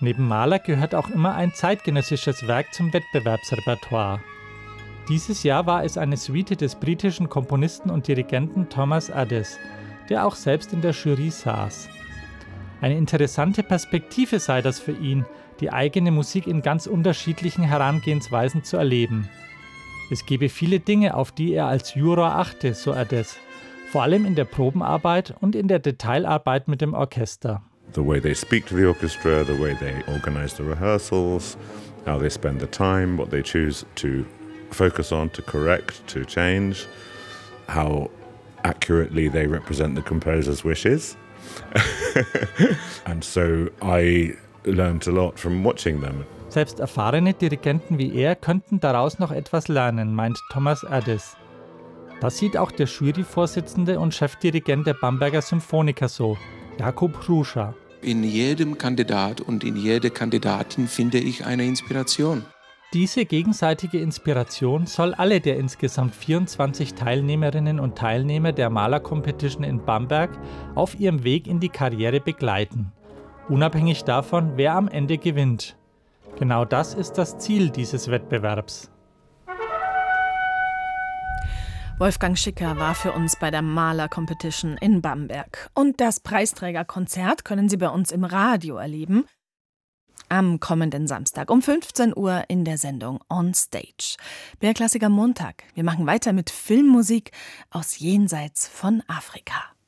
Neben Mahler gehört auch immer ein zeitgenössisches Werk zum Wettbewerbsrepertoire. Dieses Jahr war es eine Suite des britischen Komponisten und Dirigenten Thomas Adès, der auch selbst in der Jury saß. Eine interessante Perspektive sei das für ihn, die eigene Musik in ganz unterschiedlichen Herangehensweisen zu erleben. Es gebe viele Dinge, auf die er als Juror achte, so Adès, vor allem in der Probenarbeit und in der Detailarbeit mit dem Orchester. The way they speak to the orchestra, the way they organize the rehearsals, how they spend the time, what they choose to focus on, to correct, to change, how accurately they represent the composer's wishes. And so I learned a lot from watching them. Selbst erfahrene Dirigenten wie er könnten daraus noch etwas lernen, meint Thomas Adès. Das sieht auch der Juryvorsitzende und Chefdirigent der Bamberger Symphoniker so, Jakub Hrusa. In jedem Kandidat und in jeder Kandidatin finde ich eine Inspiration. Diese gegenseitige Inspiration soll alle der insgesamt 24 Teilnehmerinnen und Teilnehmer der Mahler-Competition in Bamberg auf ihrem Weg in die Karriere begleiten. Unabhängig davon, wer am Ende gewinnt. Genau das ist das Ziel dieses Wettbewerbs. Wolfgang Schicker war für uns bei der Mahler-Competition in Bamberg. Und das Preisträgerkonzert können Sie bei uns im Radio erleben. Am kommenden Samstag um 15 Uhr in der Sendung On Stage. BR Klassiker Montag. Wir machen weiter mit Filmmusik aus Jenseits von Afrika.